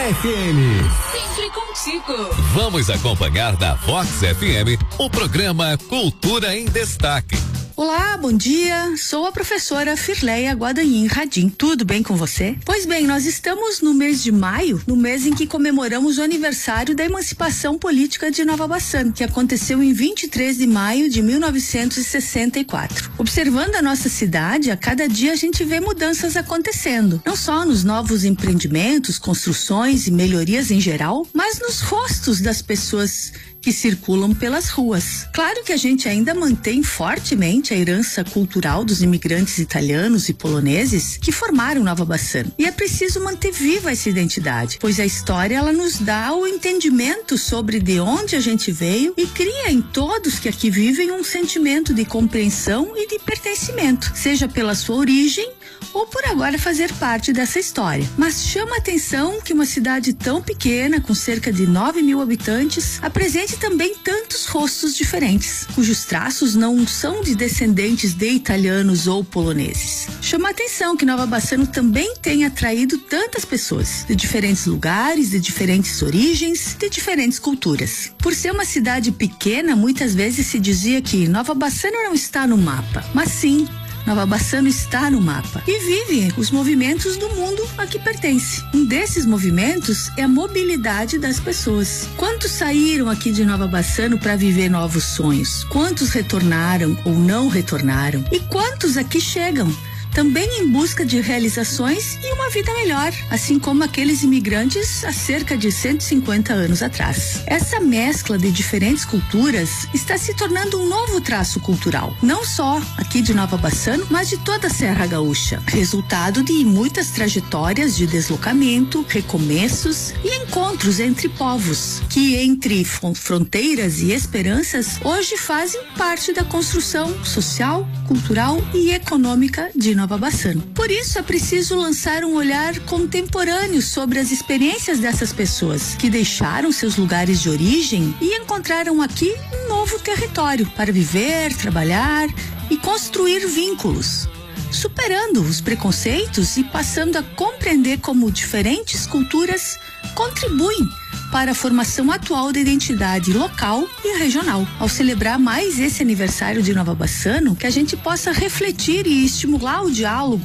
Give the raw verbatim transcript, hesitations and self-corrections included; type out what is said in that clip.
F M. Sempre contigo. Vamos acompanhar da Vox F M o programa Cultura em Destaque. Olá, bom dia. Sou a professora Firleia Guadagnino Radim. Tudo bem com você? Pois bem, nós estamos no mês de maio, no mês em que comemoramos o aniversário da emancipação política de Nova Bassano, que aconteceu em vinte e três de maio de mil novecentos e sessenta e quatro. Observando a nossa cidade, a cada dia a gente vê mudanças acontecendo, não só nos novos empreendimentos, construções e melhorias em geral, mas nos rostos das pessoas que circulam pelas ruas. Claro que a gente ainda mantém fortemente a herança cultural dos imigrantes italianos e poloneses que formaram Nova Bassano. E é preciso manter viva essa identidade, pois a história ela nos dá o entendimento sobre de onde a gente veio e cria em todos que aqui vivem um sentimento de compreensão e de pertencimento, seja pela sua origem ou por agora fazer parte dessa história. Mas chama a atenção que uma cidade tão pequena, com cerca de nove mil habitantes, apresente também tantos rostos diferentes, cujos traços não são de descendentes de italianos ou poloneses. Chama a atenção que Nova Bassano também tem atraído tantas pessoas, de diferentes lugares, de diferentes origens, de diferentes culturas. Por ser uma cidade pequena, muitas vezes se dizia que Nova Bassano não está no mapa, mas sim, Nova Bassano está no mapa e vive os movimentos do mundo a que pertence. Um desses movimentos é a mobilidade das pessoas. Quantos saíram aqui de Nova Bassano para viver novos sonhos? Quantos retornaram ou não retornaram? E quantos aqui chegam também em busca de realizações e uma vida melhor, assim como aqueles imigrantes há cerca de cento e cinquenta anos atrás. Essa mescla de diferentes culturas está se tornando um novo traço cultural, não só aqui de Nova Bassano, mas de toda a Serra Gaúcha, resultado de muitas trajetórias de deslocamento, recomeços e encontros entre povos, que entre fronteiras e esperanças hoje fazem parte da construção social, cultural e econômica de Nova Bassano. Por isso é preciso lançar um olhar contemporâneo sobre as experiências dessas pessoas que deixaram seus lugares de origem e encontraram aqui um novo território para viver, trabalhar e construir vínculos, superando os preconceitos e passando a compreender como diferentes culturas contribuem para a formação atual da identidade local e regional. Ao celebrar mais esse aniversário de Nova Bassano, que a gente possa refletir e estimular o diálogo